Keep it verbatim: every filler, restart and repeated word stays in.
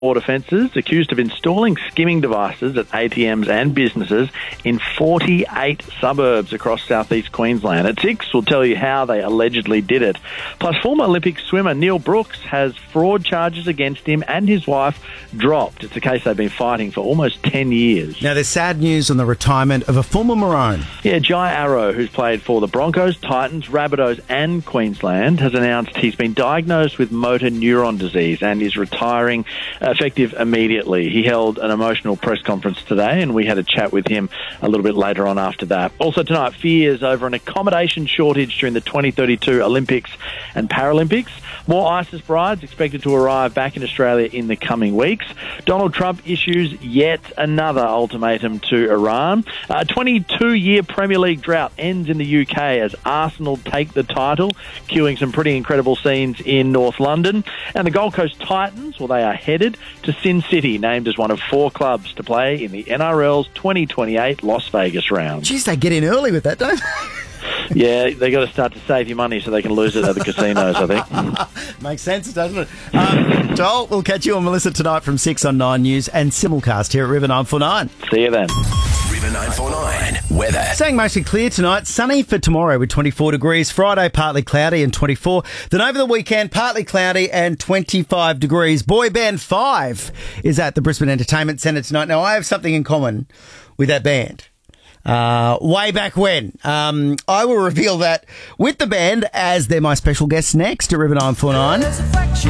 offences, accused of installing skimming devices at A T Ms and businesses in forty-eight suburbs across southeast Queensland. At six, we'll tell you how they allegedly did it. Plus, former Olympic swimmer Neil Brooks has fraud charges against him and his wife dropped. It's a case they've been fighting for almost ten years. Now, there's sad news on the retirement of a former Maroon. Yeah, Jai Arrow, who's played for the Broncos, Titans, Rabbitohs and Queensland, has announced he's been diagnosed with motor neuron disease and is retiring effective immediately. He held an emotional press conference today and we had a chat with him a little bit later on after that. Also tonight, fears over an accommodation shortage during the twenty thirty-two Olympics and Paralympics. More ISIS brides expected to arrive back in Australia in the coming weeks. Donald Trump issues yet another ultimatum to Iran. A twenty-two-year Premier League drought ends in the U K as Arsenal take the title, queuing some pretty incredible scenes in North London. And the Gold Coast Titans, well, they are headed to Sin City, named as one of four clubs to play in the N R L's twenty twenty-eight Las Vegas round. Jeez, they get in early with that, don't they? Yeah, they got to start to save your money so they can lose it at the casinos, I think. Makes sense, doesn't it? Um, Joel, we'll catch you on Melissa tonight from six on Nine News and simulcast here at River nine forty-nine. See you then. River nine forty-nine weather. Staying mostly clear tonight. Sunny for tomorrow with twenty-four degrees. Friday, partly cloudy and twenty-four. Then over the weekend, partly cloudy and twenty-five degrees. Boy Band five is at the Brisbane Entertainment Centre tonight. Now, I have something in common with that band. Uh, way back when. Um, I will reveal that with the band as they're my special guests next at River nine forty-nine.